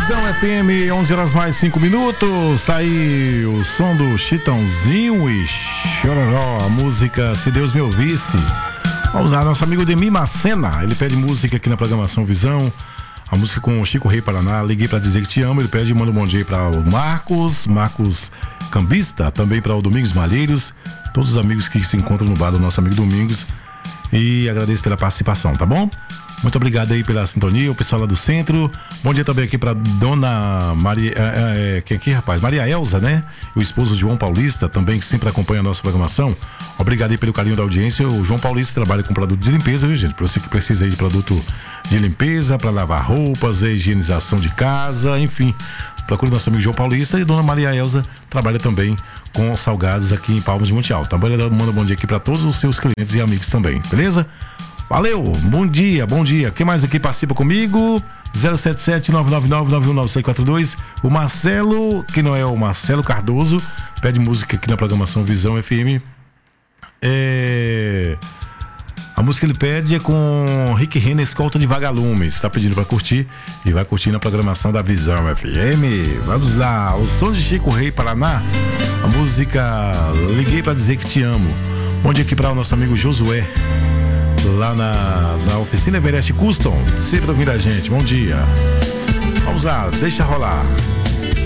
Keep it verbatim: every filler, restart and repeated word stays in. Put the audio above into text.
Visão F M, onze horas mais cinco minutos. Tá aí o som do Chitãozinho e Chororó, a música Se Deus Me Ouvisse. Vamos lá, nosso amigo Demi Macena, ele pede música aqui na programação Visão. A música com o Chico Rei Paraná, liguei pra dizer que te amo. Ele pede e manda um bom dia pra o Marcos, Marcos Cambista, também para o Domingos Malheiros, todos os amigos que se encontram no bar do nosso amigo Domingos. E agradeço pela participação, tá bom? Muito obrigado aí pela sintonia, o pessoal lá do centro. Bom dia também aqui pra dona Maria, é, é, quem aqui, rapaz? Maria Elza, né? E o esposo João Paulista, também, que sempre acompanha a nossa programação. Obrigado aí pelo carinho da audiência. O João Paulista trabalha com produto de limpeza, viu, gente? Pra você que precisa aí de produto de limpeza, pra lavar roupas, higienização de casa, enfim. Procure nosso amigo João Paulista. E dona Maria Elza trabalha também com salgados aqui em Palmas de Monte Alto. Tá bom? Ela manda um bom dia aqui pra todos os seus clientes e amigos também, beleza? Valeu, bom dia, bom dia. Quem mais aqui participa comigo? zero sete sete nove nove nove nove um nove seis quatro dois. O Marcelo, que não é o Marcelo Cardoso, pede música aqui na programação Visão F M. É... A música que ele pede é com Rick Renner, Escolta de Vagalumes. Tá pedindo pra curtir e vai curtir na programação da Visão F M. Vamos lá, o som de Chico Rei Paraná. A música Liguei Pra Dizer Que Te Amo. Bom dia aqui para o nosso amigo Josué, lá na, na oficina Everest Custom, sempre ouvindo a gente. Bom dia. Vamos lá, deixa rolar.